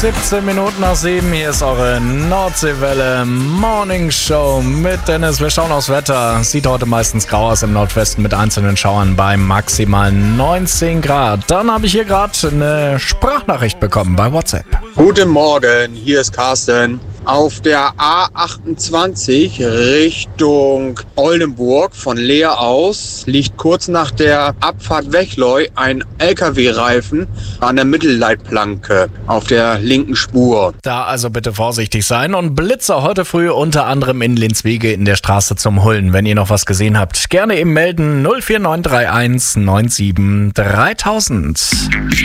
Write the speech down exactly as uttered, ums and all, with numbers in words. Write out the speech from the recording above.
siebzehn Minuten nach sieben. Hier ist eure Nordseewelle Morning Show mit Dennis. Wir schauen aufs Wetter. Sieht heute meistens grau aus im Nordwesten mit einzelnen Schauern bei maximal neunzehn Grad. Dann habe ich hier gerade eine Sprachnachricht bekommen bei WhatsApp. Guten Morgen, hier ist Carsten. Auf der A achtundzwanzig Richtung Oldenburg von Leer aus liegt kurz nach der Abfahrt Wechleu ein L K W-Reifen an der Mittelleitplanke auf der linken Spur. Da also bitte vorsichtig sein und Blitzer heute früh unter anderem in Linswege in der Straße zum Hullen. Wenn ihr noch was gesehen habt, gerne eben melden null vier neun drei eins neun sieben dreitausend.